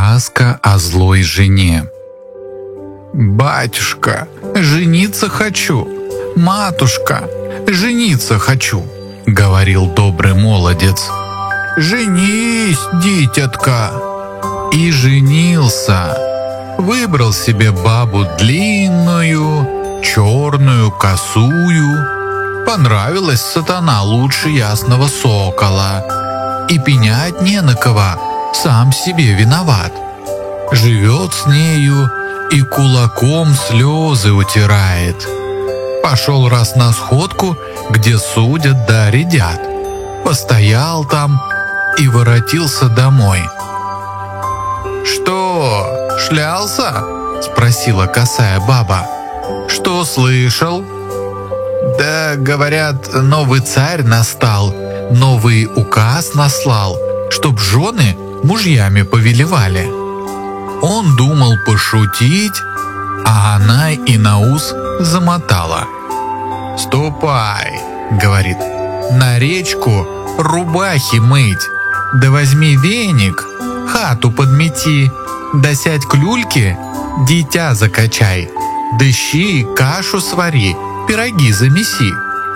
Сказка о злой жене. «Батюшка, жениться хочу! Матушка, жениться хочу!» — говорил добрый молодец. «Женись, дитятка!» И женился. Выбрал себе бабу длинную, черную, косую. Понравилась сатана лучше ясного сокола. И пенять не на кого, сам себе виноват. Живет с нею и кулаком слезы утирает. Пошел раз на сходку, где судят да рядят. Постоял там и воротился домой. «Что, шлялся?» — спросила косая баба. «Что слышал?» «Да, говорят, новый царь настал, новый указ наслал, чтоб жены мужьями повелевали». Он думал пошутить, а она и на ус замотала. «Ступай», — говорит, — «на речку рубахи мыть, да возьми веник, хату подмети, да сядь к люльке, дитя закачай, да щи кашу свари, пироги замеси».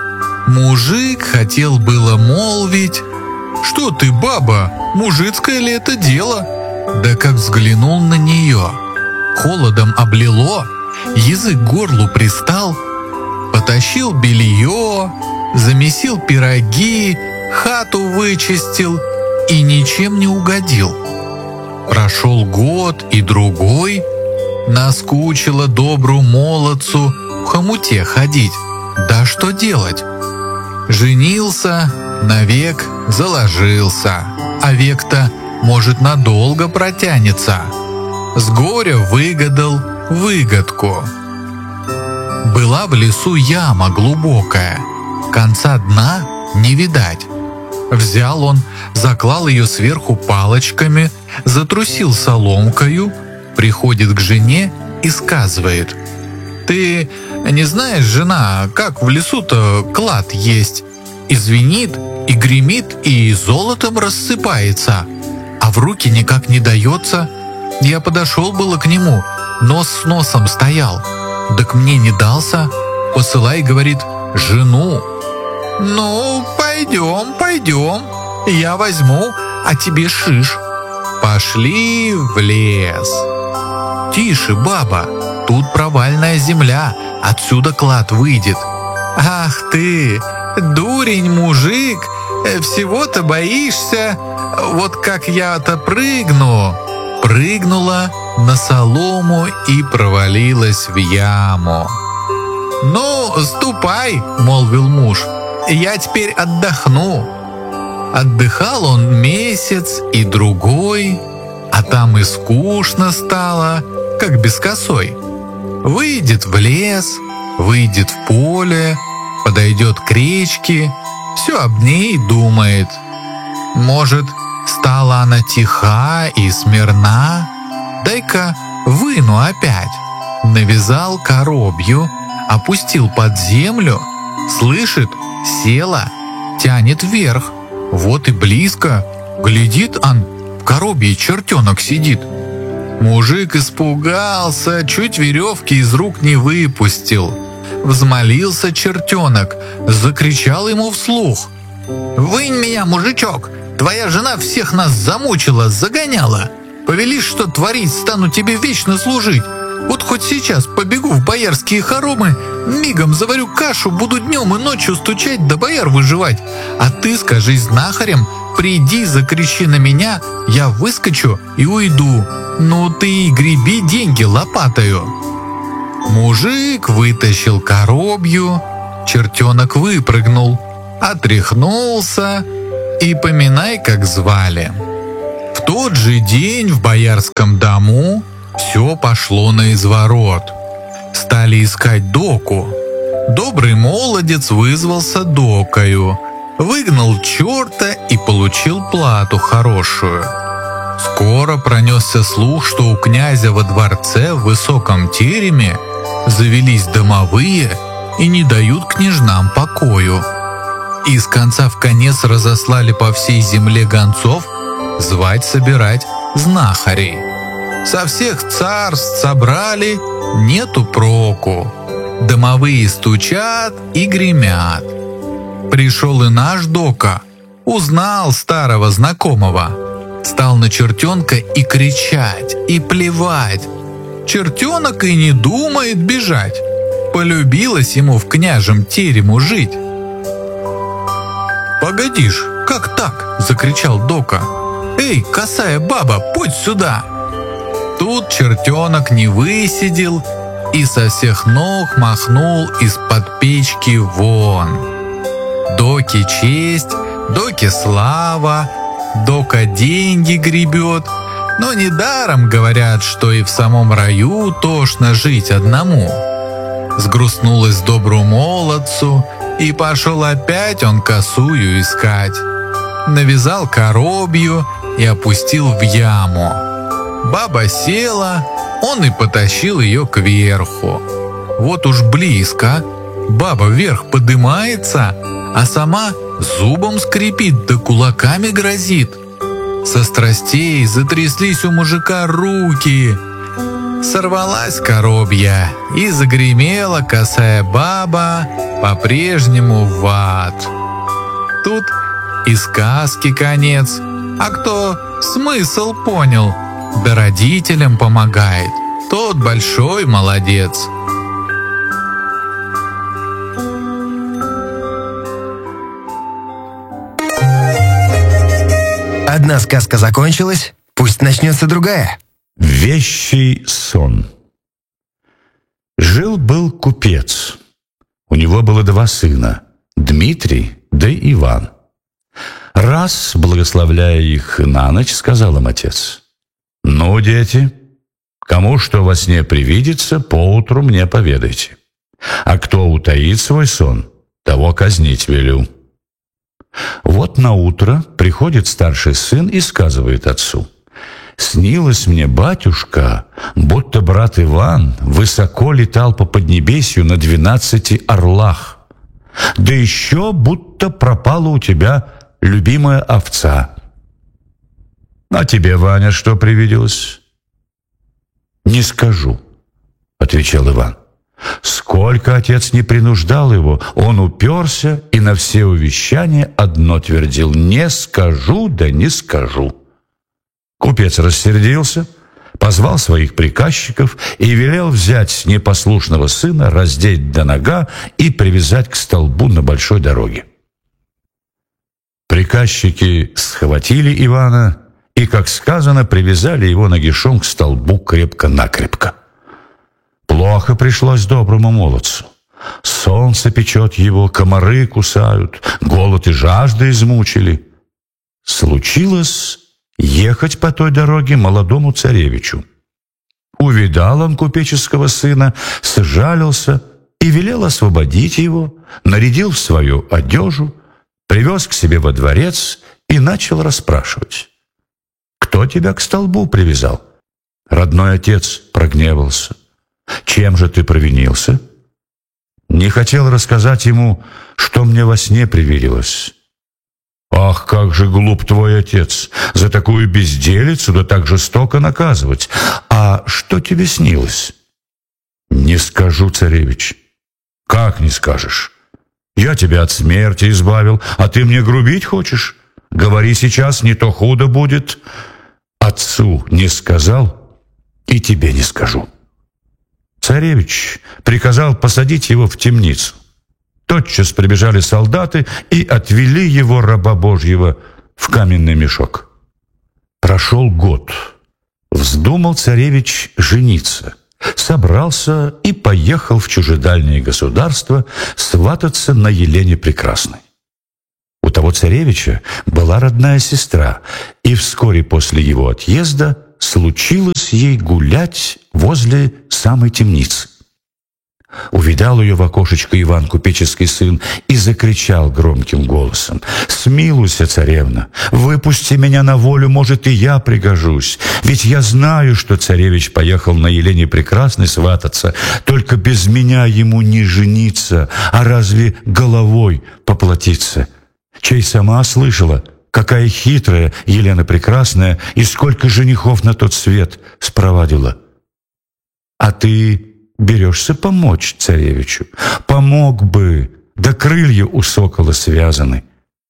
Мужик хотел было молвить: «Что ты, баба, мужицкое ли это дело?» Да как взглянул на нее, холодом облило, язык к горлу пристал, потащил белье, замесил пироги, хату вычистил и ничем не угодил. Прошел год и другой, наскучило добру молодцу в хомуте ходить, да что делать? Женился, навек заложился, а век-то, может, надолго протянется. С горя выгадал выгодку. Была в лесу яма глубокая, конца дна не видать. Взял он, заклал ее сверху палочками, затрусил соломкою, приходит к жене и сказывает: «Ты не знаешь, жена, как в лесу-то клад есть? И звенит, и гремит, и золотом рассыпается, а в руки никак не дается. Я подошел было к нему, нос с носом стоял, так мне не дался. Посылай, говорит, жену». «Ну, пойдем, я возьму, а тебе шиш». Пошли в лес. «Тише, баба, тут провальная земля, отсюда клад выйдет». «Ах ты, дурень мужик, всего-то боишься, вот как я-то прыгну». Прыгнула на солому и провалилась в яму. «Ну, ступай», — молвил муж, — «я теперь отдохну». Отдыхал он месяц и другой, а там и скучно стало, как без косой. Выйдет в лес, выйдет в поле, подойдет к речке, все об ней думает. Может, стала она тиха и смирна? Дай-ка выну опять. Навязал коробью, опустил под землю, слышит, села, тянет вверх. Вот и близко, глядит, ан в коробье чертенок сидит. Мужик испугался, чуть веревки из рук не выпустил. Взмолился чертенок, закричал ему вслух: «Вынь меня, мужичок! Твоя жена всех нас замучила, загоняла. Повелишь, что творить, стану тебе вечно служить. Вот хоть сейчас побегу в боярские хоромы, мигом заварю кашу, буду днем и ночью стучать да бояр выживать. А ты скажись знахарям, приди, закричи на меня, я выскочу и уйду. Ну ты и греби деньги лопатою». Мужик вытащил коробью, чертенок выпрыгнул, отряхнулся и поминай, как звали. В тот же день в боярском дому все пошло наизворот. Стали искать доку. Добрый молодец вызвался докою, выгнал черта и получил плату хорошую. Скоро пронесся слух, что у князя во дворце в высоком тереме завелись домовые и не дают княжнам покою. И с конца в конец разослали по всей земле гонцов звать собирать знахарей. Со всех царств собрали, нету проку. Домовые стучат и гремят. Пришел и наш Дока, узнал старого знакомого. Стал на чертенка и кричать, и плевать. Чертенок и не думает бежать. Полюбилось ему в княжем терему жить. «Погодишь, как так?» – закричал Дока. «Эй, косая баба, путь сюда!» Тут чертенок не высидел и со всех ног махнул из-под печки вон. Доке честь, Доке слава, Дока деньги гребет, но недаром говорят, что и в самом раю тошно жить одному. Сгрустнулось добру молодцу, и пошел опять он косую искать. Навязал коробью и опустил в яму. Баба села, он и потащил ее кверху. Вот уж близко, баба вверх подымается, а сама зубом скрипит да кулаками грозит. Со страстей затряслись у мужика руки. Сорвалась коробья, и загремела косая баба по-прежнему в ад. Тут и сказки конец, а кто смысл понял, да родителям помогает, тот большой молодец. Одна сказка закончилась, пусть начнется другая. Вещий сон. Жил-был купец. У него было 2 сына, Дмитрий да Иван. Раз, благословляя их на ночь, сказал им отец: «Ну, дети, кому что во сне привидится, поутру мне поведайте. А кто утаит свой сон, того казнить велю». Вот наутро приходит старший сын и сказывает отцу: «Снилось мне, батюшка, будто брат Иван высоко летал по поднебесью на 12 орлах. Да еще будто пропала у тебя любимая овца». «А тебе, Ваня, что привиделось?» «Не скажу», — отвечал Иван. Сколько отец не принуждал его, он уперся и на все увещания одно твердил: «Не скажу, да не скажу». Купец рассердился, позвал своих приказчиков и велел взять непослушного сына, раздеть до нога и привязать к столбу на большой дороге. Приказчики схватили Ивана и, как сказано, привязали его нагишом к столбу крепко-накрепко. Плохо пришлось доброму молодцу. Солнце печет его, комары кусают, голод и жажда измучили. Случилось ехать по той дороге молодому царевичу. Увидал он купеческого сына, сжалился и велел освободить его, нарядил в свою одежу, привез к себе во дворец и начал расспрашивать: «Кто тебя к столбу привязал?» Родной отец прогневался. «Чем же ты провинился?» Не хотел рассказать ему, что мне во сне привиделось. «Ах, как же глуп твой отец! За такую безделицу да так жестоко наказывать! А что тебе снилось?» «Не скажу, царевич». «Как не скажешь? Я тебя от смерти избавил, а ты мне грубить хочешь? Говори сейчас, не то худо будет». «Отцу не сказал, и тебе не скажу». Царевич приказал посадить его в темницу. Тотчас прибежали солдаты и отвели его, раба Божьего, в каменный мешок. Прошел год. Вздумал царевич жениться. Собрался и поехал в чужедальнее государство свататься на Елене Прекрасной. У того царевича была родная сестра, и вскоре после его отъезда случилось ей гулять возле самой темницы. Увидал ее в окошечко Иван, купеческий сын, и закричал громким голосом: «Смилуйся, царевна, выпусти меня на волю, может, и я пригожусь. Ведь я знаю, что царевич поехал на Елене Прекрасной свататься, только без меня ему не жениться, а разве головой поплатиться? Чей сама слышала, какая хитрая Елена Прекрасная и сколько женихов на тот свет спровадила. А ты берешься помочь царевичу? Помог бы, да крылья у сокола связаны».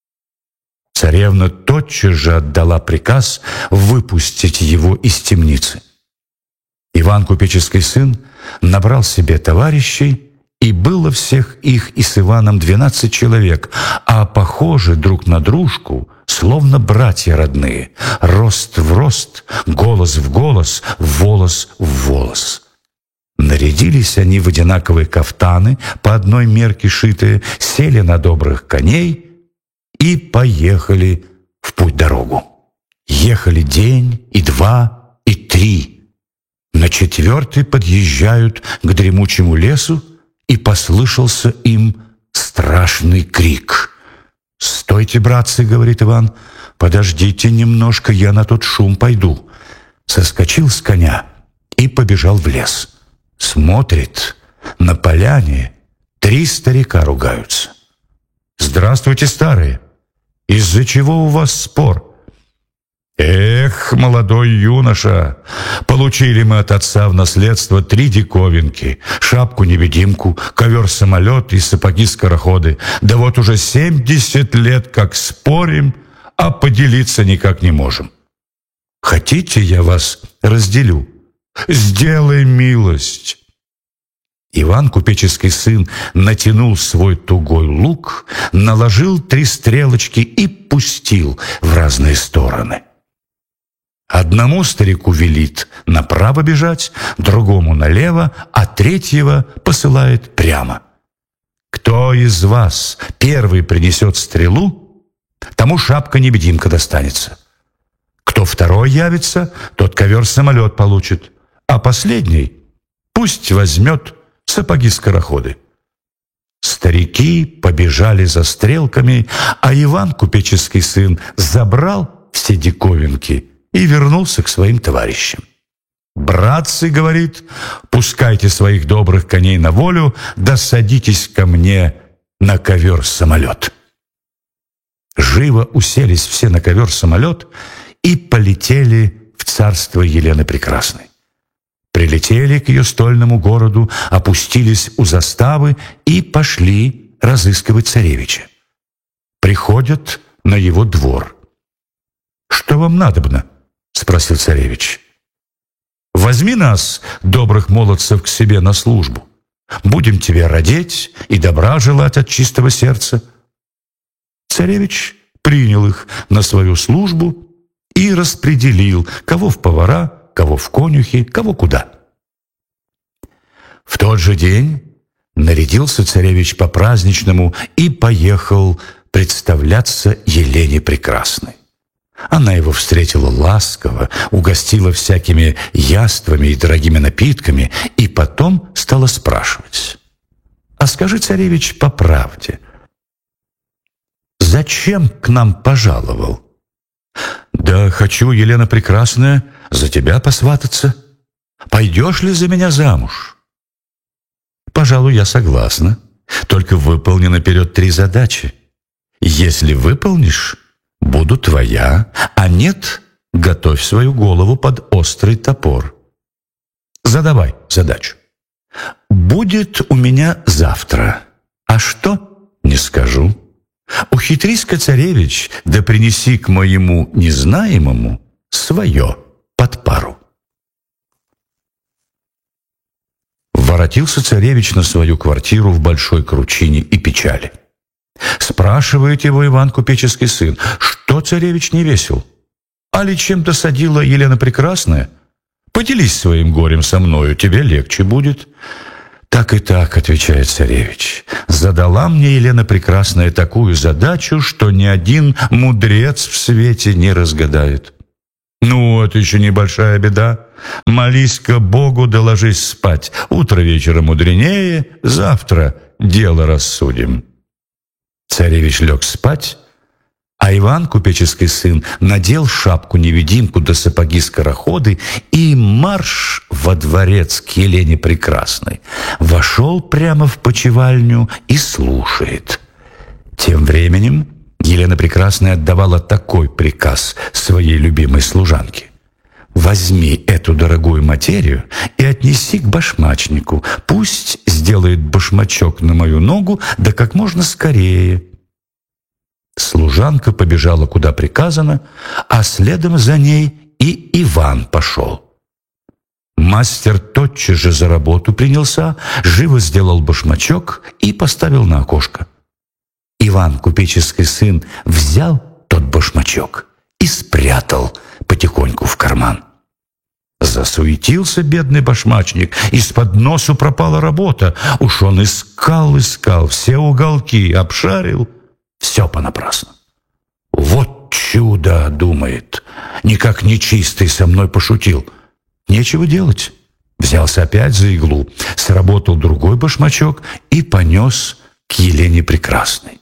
Царевна тотчас же отдала приказ выпустить его из темницы. Иван Купеческий сын набрал себе товарищей, и было всех их и с Иваном 12 человек, а похожи друг на дружку, словно братья родные, рост в рост, голос в голос, волос в волос. Нарядились они в одинаковые кафтаны, по одной мерке шитые, сели на добрых коней и поехали в путь-дорогу. Ехали день, и два, и три. На четвертый подъезжают к дремучему лесу, и послышался им страшный крик. «Стойте, братцы, — говорит Иван, — подождите немножко, я на тот шум пойду». Соскочил с коня и побежал в лес. Смотрит, на поляне 3 старика ругаются. «Здравствуйте, старые! Из-за чего у вас спор?» «Эх, молодой юноша, получили мы от отца в наследство 3 диковинки: шапку-невидимку, ковер-самолет и сапоги-скороходы. Да вот уже 70 лет как спорим, а поделиться никак не можем. Хотите, я вас разделю? Сделай милость». Иван Купеческий сын натянул свой тугой лук, наложил 3 стрелочки и пустил в разные стороны. Одному старику велит направо бежать, другому налево, а третьего посылает прямо. Кто из вас первый принесет стрелу, тому шапка-невидимка достанется. Кто второй явится, тот ковер-самолет получит, а последний пусть возьмет сапоги-скороходы. Старики побежали за стрелками, а Иван Купеческий сын забрал все диковинки и вернулся к своим товарищам. «Братцы, — говорит, — пускайте своих добрых коней на волю, да садитесь ко мне на ковер-самолет». Живо уселись все на ковер-самолет и полетели в царство Елены Прекрасной. Прилетели к ее стольному городу, опустились у заставы и пошли разыскивать царевича. Приходят на его двор. «Что вам надобно?» — спросил царевич. «Возьми нас, добрых молодцев, к себе на службу. Будем тебе родить и добра желать от чистого сердца». Царевич принял их на свою службу и распределил, кого в повара, кого в конюхи, кого куда. В тот же день нарядился царевич по-праздничному и поехал представляться Елене Прекрасной. Она его встретила ласково, угостила всякими яствами и дорогими напитками, и потом стала спрашивать: «А скажи, царевич, по правде, зачем к нам пожаловал?» «Да хочу, Елена Прекрасная, за тебя посвататься. Пойдешь ли за меня замуж?» «Пожалуй, я согласна. Только выполни наперед 3 задачи. Если выполнишь, буду твоя, а нет, готовь свою голову под острый топор. Задавай задачу». «Будет у меня завтра. А что? Не скажу. Ухитрись-ка, царевич, да принеси к моему незнаемому свое под пару». Воротился царевич на свою квартиру в большой кручине и печали. Спрашивает его Иван Купеческий сын: «Что, царевич, не весел? Али чем досадила Елена Прекрасная? Поделись своим горем со мною, тебе легче будет». «Так и так, — отвечает царевич, — задала мне Елена Прекрасная такую задачу, что ни один мудрец в свете не разгадает». «Ну, это еще небольшая беда. Молись-ка Богу, да ложись спать. Утро вечера мудренее, завтра дело рассудим». Царевич лег спать, а Иван Купеческий сын надел шапку-невидимку да сапоги-скороходы и марш во дворец к Елене Прекрасной. Вошел прямо в почевальню и слушает. Тем временем Елена Прекрасная отдавала такой приказ своей любимой служанке: «Возьми эту дорогую материю и отнеси к башмачнику. Пусть сделает башмачок на мою ногу, да как можно скорее». Служанка побежала, куда приказано, а следом за ней и Иван пошел. Мастер тотчас же за работу принялся, живо сделал башмачок и поставил на окошко. Иван, купеческий сын, взял тот башмачок и спрятал потихоньку в карман. Засуетился бедный башмачник, из-под носу пропала работа. Уж он искал, все уголки обшарил, все понапрасну. «Вот чудо!» — думает. «Никак нечистый со мной пошутил. Нечего делать». Взялся опять за иглу, сработал другой башмачок и понес к Елене Прекрасной.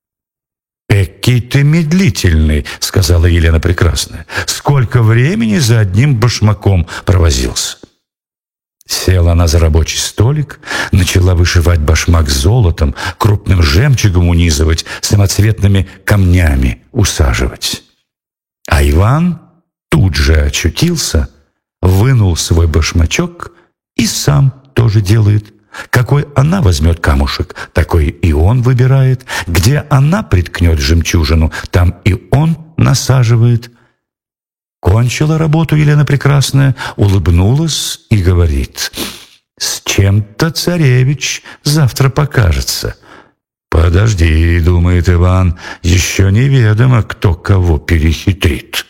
«Экий ты медлительный», — сказала Елена Прекрасная. «Сколько времени за одним башмаком провозился». Села она за рабочий столик, начала вышивать башмак золотом, крупным жемчугом унизывать, самоцветными камнями усаживать. А Иван тут же очутился, вынул свой башмачок и сам тоже делает. Какой она возьмет камушек, такой и он выбирает. Где она приткнет жемчужину, там и он насаживает. Кончила работу Елена Прекрасная, улыбнулась и говорит: «С чем-то царевич завтра покажется». «Подожди», — думает Иван, — «еще неведомо, кто кого перехитрит».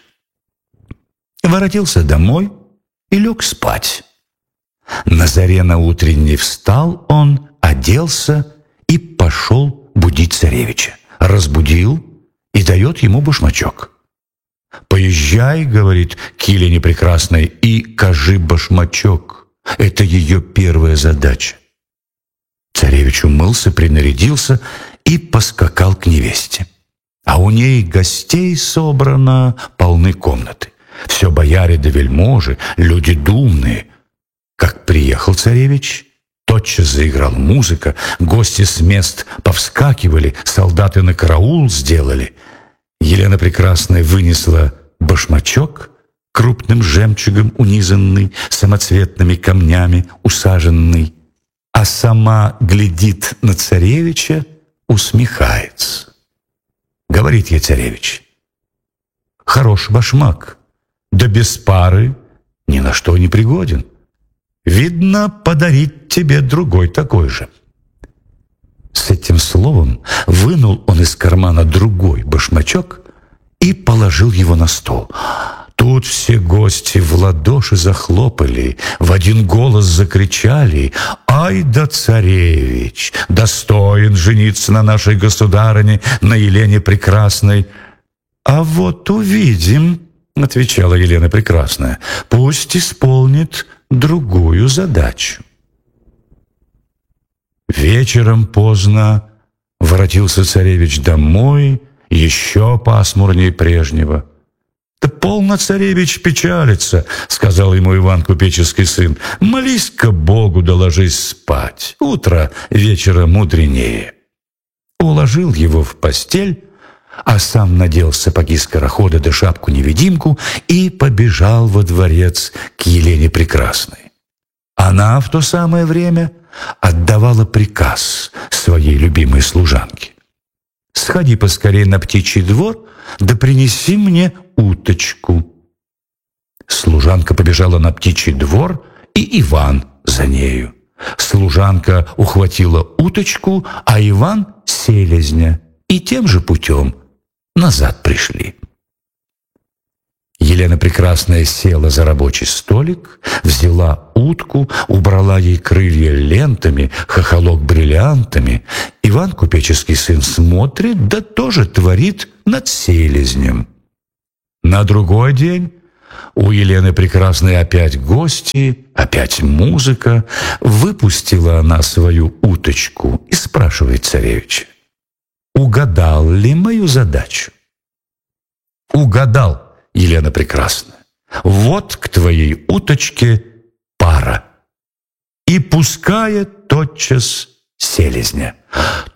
Воротился домой и лег спать. На заре наутренней встал он, оделся и пошел будить царевича. Разбудил и дает ему башмачок. «Поезжай, — говорит, — к Елене Прекрасной и кажи башмачок. Это ее первая задача». Царевич умылся, принарядился и поскакал к невесте. А у ней гостей собрано, полны комнаты. Все бояре да вельможи, люди думные. Как приехал царевич, тотчас заиграла музыка, гости с мест повскакивали, солдаты на караул сделали. Елена Прекрасная вынесла башмачок, крупным жемчугом унизанный, самоцветными камнями усаженный, а сама глядит на царевича, усмехается. Говорит ей царевич: «Хороший башмак, да без пары ни на что не пригоден. Видно, подарить тебе другой такой же». С этим словом вынул он из кармана другой башмачок и положил его на стол. Тут все гости в ладоши захлопали, в один голос закричали: «Ай да царевич! Достоин жениться на нашей государыне, на Елене Прекрасной!» «А вот увидим, — отвечала Елена Прекрасная, — пусть исполнит другую задачу». Вечером поздно воротился царевич домой, еще пасмурнее прежнего. «Да полно, царевич, печалится, — сказал ему Иван, купеческий сын. — Молись-ка Богу, да ложись спать. Утро вечера мудренее». Уложил его в постель, а сам надел сапоги скорохода да шапку-невидимку и побежал во дворец к Елене Прекрасной. Она в то самое время отдавала приказ своей любимой служанке: «Сходи поскорее на птичий двор, да принеси мне уточку». Служанка побежала на птичий двор, и Иван за нею. Служанка ухватила уточку, а Иван — селезня, и тем же путем назад пришли. Елена Прекрасная села за рабочий столик, взяла утку, убрала ей крылья лентами, хохолок бриллиантами. Иван, купеческий сын, смотрит, да тоже творит над селезнем. На другой день у Елены Прекрасной опять гости, опять музыка. Выпустила она свою уточку и спрашивает царевича: «Угадал ли мою задачу?» «Угадал, Елена Прекрасная. Вот к твоей уточке пара». И пускает тотчас селезня.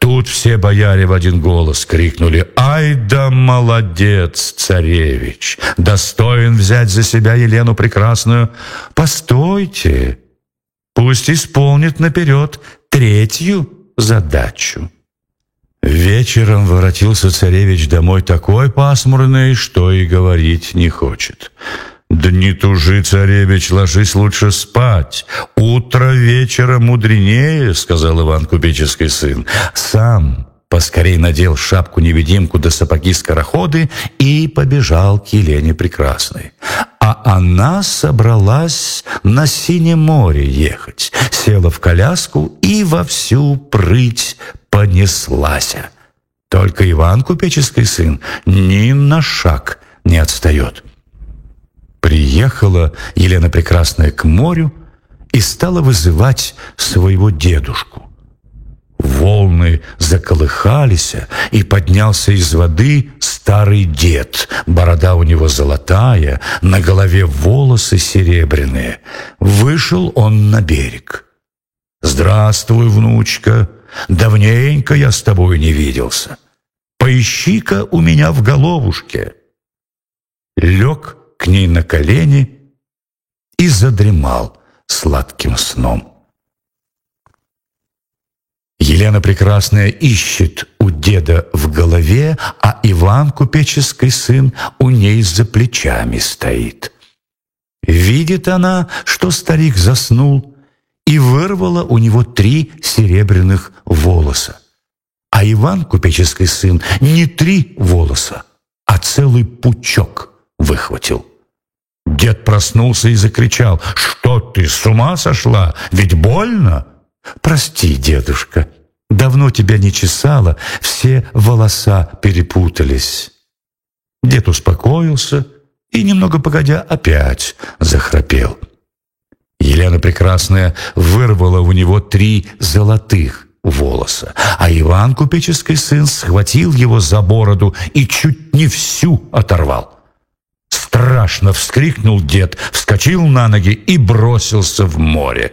Тут все бояре в один голос крикнули: «Ай да молодец, царевич! Достоин взять за себя Елену Прекрасную! Постойте, пусть исполнит наперед третью задачу». Вечером воротился царевич домой такой пасмурный, что и говорить не хочет. «Да не тужи, царевич, ложись лучше спать. Утро вечера мудренее», — сказал Иван Купеческий сын. Сам поскорей надел шапку-невидимку да сапоги-скороходы и побежал к Елене Прекрасной. А она собралась на Синем море ехать, села в коляску и во всю прыть понеслась. Только Иван Купеческий сын ни на шаг не отстает. Приехала Елена Прекрасная к морю и стала вызывать своего дедушку. Волны заколыхались, и поднялся из воды старый дед. Борода у него золотая, на голове волосы серебряные. Вышел он на берег. «Здравствуй, внучка, давненько я с тобой не виделся. Поищи-ка у меня в головушке». Лег к ней на колени и задремал сладким сном. Елена Прекрасная ищет у деда в голове, а Иван Купеческий сын у ней за плечами стоит. Видит она, что старик заснул, и вырвала у него 3 серебряных волоса. А Иван Купеческий сын не 3 волоса, а целый пучок выхватил. Дед проснулся и закричал: «Что ты, с ума сошла? Ведь больно!» «Прости, дедушка, давно тебя не чесало, все волоса перепутались». Дед успокоился и, немного погодя, опять захрапел. Елена Прекрасная вырвала у него 3 золотых волоса, а Иван Купеческий сын схватил его за бороду и чуть не всю оторвал. Страшно вскрикнул дед, вскочил на ноги и бросился в море.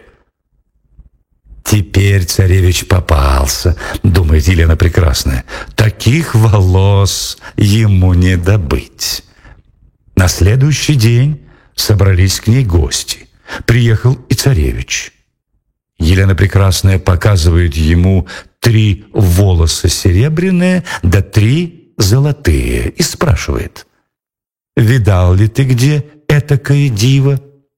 «Теперь царевич попался», — думает Елена Прекрасная. «Таких волос ему не добыть». На следующий день собрались к ней гости. Приехал и царевич. Елена Прекрасная показывает ему 3 волоса серебряные да 3 золотые и спрашивает: «Видал ли ты где этакое диво?»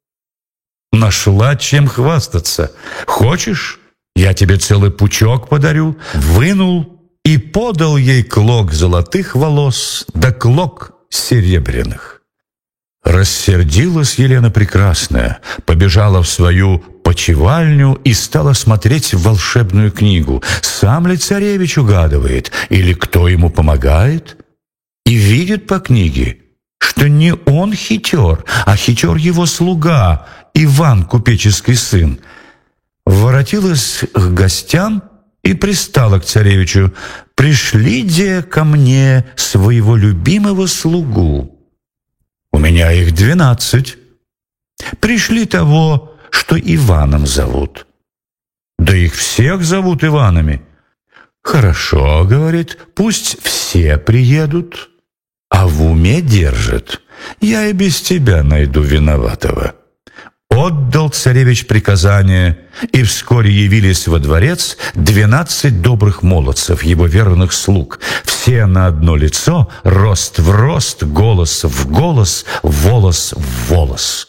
«Нашла чем хвастаться. Хочешь, я тебе целый пучок подарю?» Вынул и подал ей клок золотых волос да клок серебряных. Рассердилась Елена Прекрасная, побежала в свою почивальню и стала смотреть в волшебную книгу. Сам ли царевич угадывает, или кто ему помогает? И видит по книге, что не он хитер, а хитер его слуга, Иван Купеческий сын. Воротилась к гостям и пристала к царевичу: «Пришли-де ко мне своего любимого слугу». «У меня их 12. Пришли того, что Иваном зовут». «Да их всех зовут Иванами». «Хорошо, — говорит, — пусть все приедут, а в уме держат. Я и без тебя найду виноватого». Отдал царевич приказание, и вскоре явились во дворец 12 добрых молодцев, его верных слуг. Все на одно лицо, рост в рост, голос в голос, волос в волос.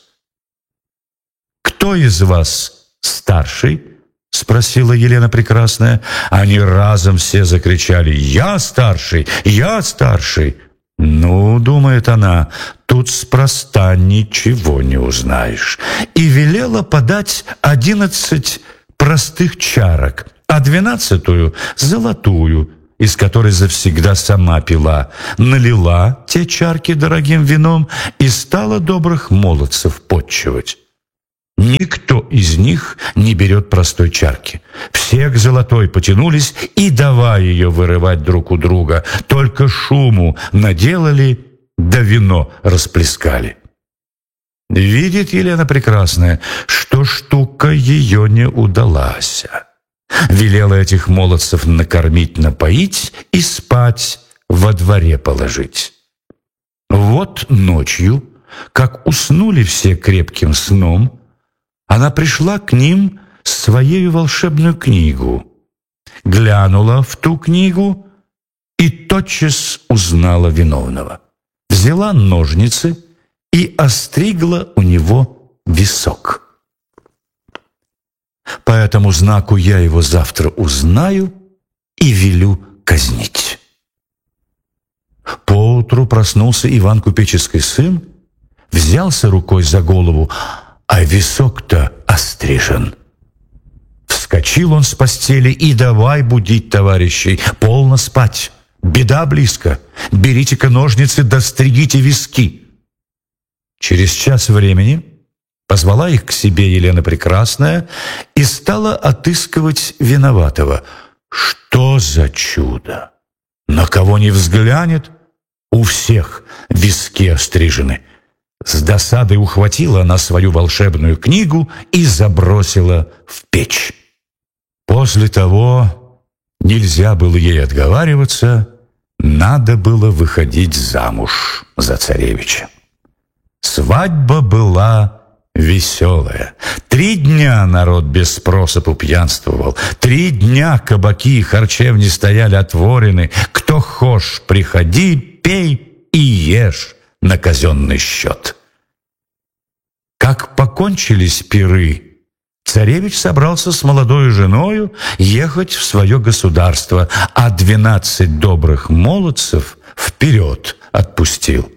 «Кто из вас старший?» — спросила Елена Прекрасная. Они разом все закричали: «Я старший! Я старший!» «Ну, — думает она, — тут спроста ничего не узнаешь». И велела подать 11 простых чарок, а 12-ю — золотую, из которой завсегда сама пила. Налила те чарки дорогим вином и стала добрых молодцев потчевать. Никто из них не берет простой чарки. Все к золотой потянулись и давай ее вырывать друг у друга. Только шуму наделали, да вино расплескали. Видит Елена Прекрасная, что штука ее не удалась. велела этих молодцев накормить, напоить и спать во дворе положить. Вот ночью, как уснули все крепким сном, она пришла к ним с своей волшебную книгу, глянула в ту книгу и тотчас узнала виновного. Взяла ножницы и остригла у него висок. По этому знаку я его завтра узнаю и велю казнить. Поутру проснулся Иван Купеческий сын, взялся рукой за голову, а висок-то острижен. Вскочил он с постели и давай будить товарищей: полно спать, беда близко, берите-ка ножницы да стригите виски. Через час времени позвала их к себе Елена Прекрасная и стала отыскивать виноватого. Что за чудо! На кого не взглянет, у всех виски острижены. С досадой ухватила она свою волшебную книгу и забросила в печь. После того нельзя было ей отговариваться, надо было выходить замуж за царевича. Свадьба была веселая. 3 дня народ без спросу пьянствовал. 3 дня кабаки и харчевни стояли отворены. Кто хошь, приходи, пей и ешь на казенный счет. Как покончились пиры, царевич собрался с молодою женою ехать в свое государство, а 12 добрых молодцев вперед отпустил.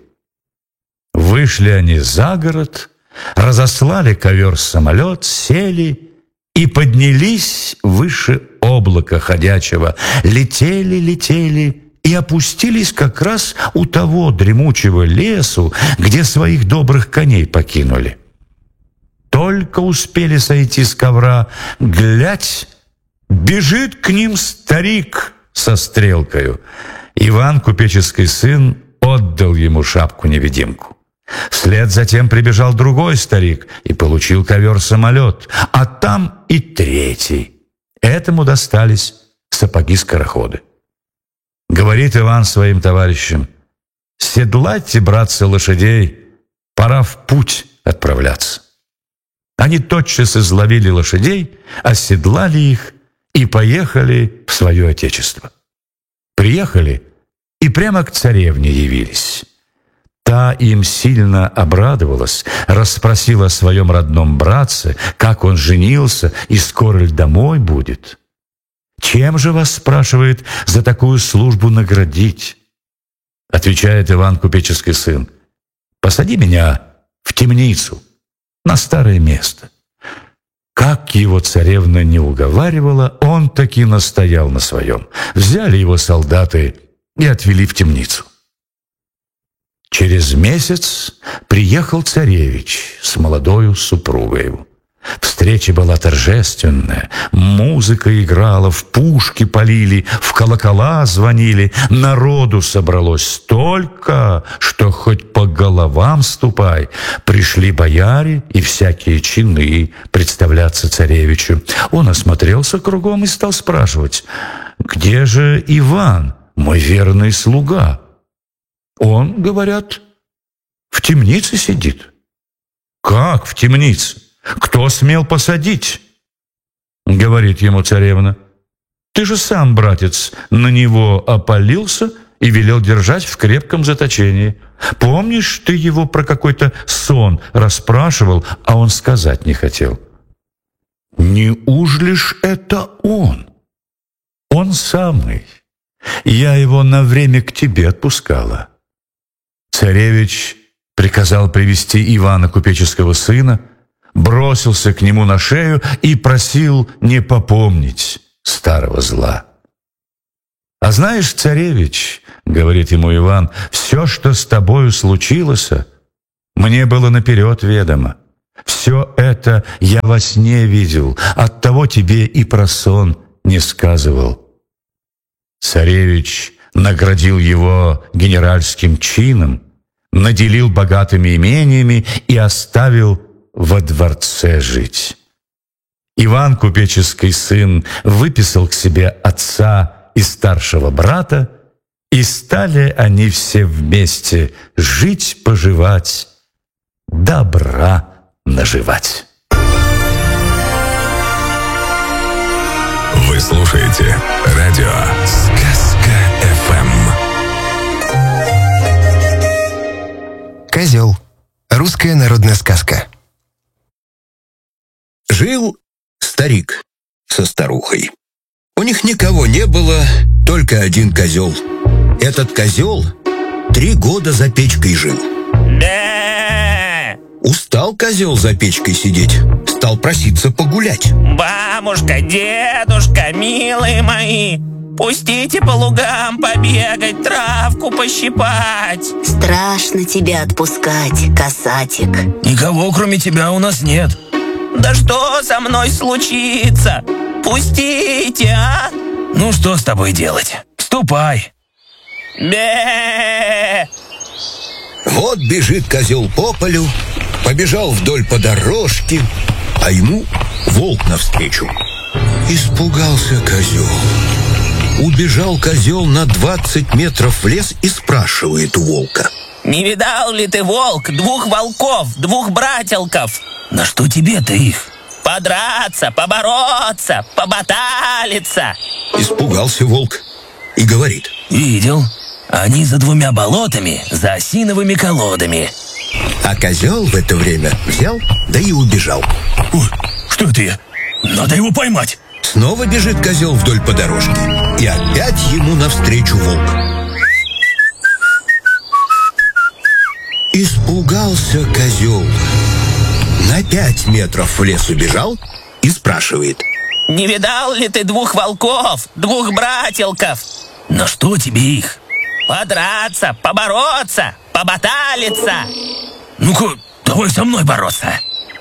Вышли они за город, разослали ковер-самолет, сели и поднялись выше облака ходячего. Летели, летели и опустились как раз у того дремучего лесу, где своих добрых коней покинули. Только успели сойти с ковра, глядь, бежит к ним старик со стрелкою. Иван Купеческий сын отдал ему шапку-невидимку. Вслед затем прибежал другой старик и получил ковер-самолет, а там и третий. Этому достались сапоги-скороходы. Говорит Иван своим товарищам: «Седлайте, братцы, лошадей, пора в путь отправляться». Они тотчас изловили лошадей, оседлали их и поехали в свое отечество. Приехали и прямо к царевне явились. Та им сильно обрадовалась, расспросила о своем родном братце, как он женился и скоро ли домой будет. «Чем же вас, — спрашивает, — за такую службу наградить?» Отвечает Иван Купеческий сын: «Посади меня в темницу, на старое место». Как его царевна не уговаривала, он таки настоял на своем. Взяли его солдаты и отвели в темницу. Через месяц приехал царевич с молодою супругою. Встреча была торжественная, музыка играла, в пушки полили, в колокола звонили, народу собралось столько, что хоть по головам ступай. Пришли бояре и всякие чины представляться царевичу. Он осмотрелся кругом и стал спрашивать: «Где же Иван, мой верный слуга?» Он, говорят, в темнице сидит. «Как в темнице? Кто смел посадить?» Говорит ему царевна: «Ты же сам, братец, на него опалился и велел держать в крепком заточении. Помнишь, ты его про какой-то сон расспрашивал, а он сказать не хотел?» «Неужели ж это он?» «Он самый. Я его на время к тебе отпускала». Царевич приказал привести Ивана Купеческого сына, бросился к нему на шею и просил не попомнить старого зла. «А знаешь, царевич, — говорит ему Иван, — все, что с тобою случилось, мне было наперед ведомо. Все это я во сне видел, оттого тебе и про сон не сказывал». Царевич наградил его генеральским чином, наделил богатыми имениями и оставил во дворце жить. Иван, купеческий сын, выписал к себе отца и старшего брата, и стали они все вместе жить-поживать, добра наживать. Вы слушаете радио Сказка-ФМ. Козел. Русская народная сказка. Жил старик со старухой. У них никого не было, только один козел. Этот козел 3 года за печкой жил. Да! Устал козел за печкой сидеть, стал проситься погулять. Бабушка, дедушка, милые мои, пустите по лугам побегать, травку пощипать. Страшно тебя отпускать, касатик. Никого, кроме тебя, у нас нет. Да что со мной случится? Пустите, а? Ну что с тобой делать? Ступай. Бе! Вот бежит козел по полю, побежал вдоль по дорожке, а ему волк навстречу. Испугался козел. Убежал козел на 20 метров в лес и спрашивает у волка: Не видал ли ты, волк, 2 волков, 2 брателков? На что тебе-то их? Подраться, побороться, побаталиться. Испугался волк и говорит: Видел. Они за 2 болотами, за осиновыми колодами. А козел в это время взял, да и убежал. Ой, что это я? Надо его поймать. Снова бежит козел вдоль по дорожке, и опять ему навстречу волк. Испугался козел. На 5 метров в лес убежал и спрашивает: Не видал ли ты 2 волков, 2 брателков? На что тебе их? Подраться, побороться, побаталиться. Ну-ка, давай со мной бороться.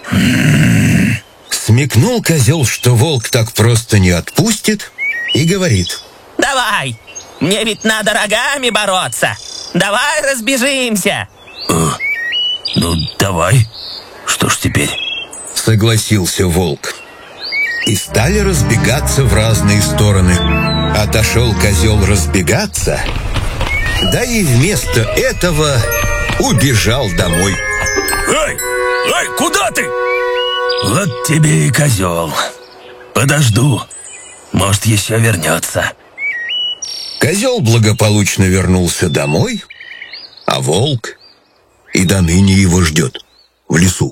Смекнул козел, что волк так просто не отпустит, и говорит: Давай, мне ведь надо рогами бороться. Давай разбежимся. Ну, давай. Что ж теперь? Согласился волк. И стали разбегаться в разные стороны. Отошел козел разбегаться, да и вместо этого убежал домой. Эй, куда ты? Вот тебе и козел. Подожду. Может, еще вернется. Козел благополучно вернулся домой, а волк и до ныне его ждет в лесу.